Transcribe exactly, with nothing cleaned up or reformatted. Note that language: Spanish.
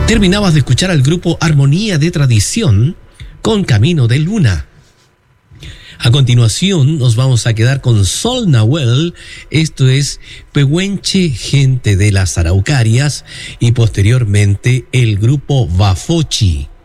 Terminabas de escuchar al grupo Armonía de Tradición con Camino de Luna. A continuación nos vamos a quedar con Sol Nahuel, esto es Pehuenche, gente de las Araucarias, y posteriormente el grupo Bafochi.